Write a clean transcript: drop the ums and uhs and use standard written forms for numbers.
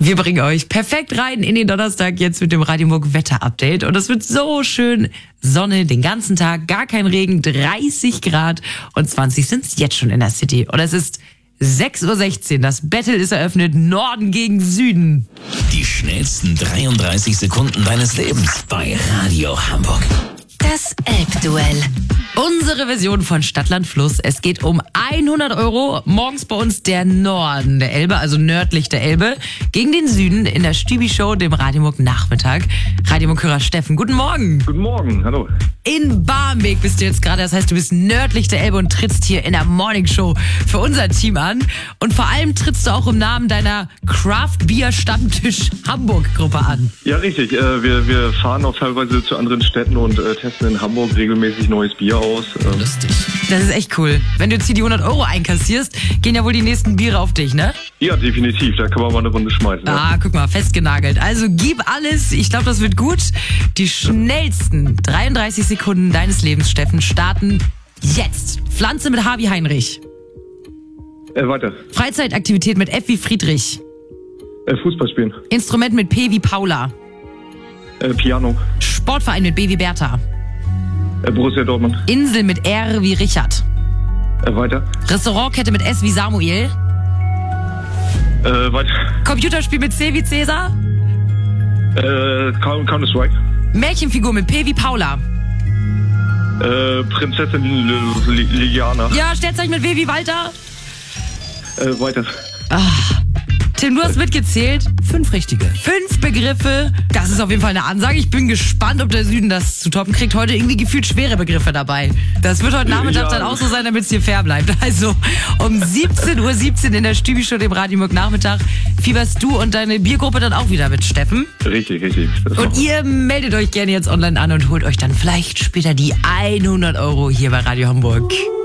Wir bringen euch perfekt rein in den Donnerstag jetzt mit dem Radio Hamburg Wetter-Update. Und es wird so schön Sonne den ganzen Tag, gar kein Regen, 30 Grad und 20 sind es jetzt schon in der City. Und es ist 6:16 Uhr. Das Battle ist eröffnet. Norden gegen Süden. Die schnellsten 33 Sekunden deines Lebens bei Radio Hamburg. Das Elbduell. Unsere Version von Stadtland Fluss. Es geht um 100 Euro. Morgens bei uns der Norden der Elbe, also nördlich der Elbe, gegen den Süden in der Stübi-Show, dem Radio Hamburg Nachmittag. Radio Hamburg-Hörer Steffen, guten Morgen. Guten Morgen, hallo. In Barmbek bist du jetzt gerade, das heißt, du bist nördlich der Elbe und trittst hier in der Morning Show für unser Team an. Und vor allem trittst du auch im Namen deiner Craft Beer Stammtisch Hamburg Gruppe an. Ja, richtig. Wir fahren auch teilweise zu anderen Städten und testen in Hamburg regelmäßig neues Bier aus. Lustig. Das ist echt cool. Wenn du jetzt hier die 100 Euro einkassierst, gehen ja wohl die nächsten Biere auf dich, ne? Ja, definitiv. Da kann man mal eine Runde schmeißen. Ah, guck mal, festgenagelt. Also gib alles. Ich glaube, das wird gut. Die schnellsten 33 Sekunden deines Lebens, Steffen, starten jetzt. Pflanze mit H wie Heinrich. Weiter. Freizeitaktivität mit F wie Friedrich. Fußball spielen. Instrument mit P wie Paula. Piano. Sportverein mit B wie Bertha. Borussia Dortmund. Insel mit R wie Richard. Weiter. Restaurantkette mit S wie Samuel. Weiter. Computerspiel mit C wie Cäsar. Counter-Strike. Märchenfigur mit P wie Paula. Prinzessin Liliana. Ja, Sternzeichen mit W wie Walter. Weiter. Tim, du hast mitgezählt. 5 richtige. 5 Begriffe. Das ist auf jeden Fall eine Ansage. Ich bin gespannt, ob der Süden das zu toppen kriegt. Heute irgendwie gefühlt schwere Begriffe dabei. Das wird heute Nachmittag dann auch so sein, damit es hier fair bleibt. Also um 17:17 Uhr in der Stübi-Show, dem Radio Hamburg Nachmittag, fieberst du und deine Biergruppe dann auch wieder mit, Steffen. Richtig. Und ihr meldet euch gerne jetzt online an und holt euch dann vielleicht später die 100 Euro hier bei Radio Hamburg.